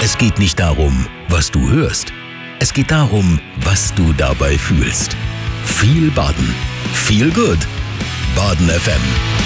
Es geht nicht darum, was du hörst. Es geht darum, was du dabei fühlst. Viel Baden. Viel Good. Baden FM.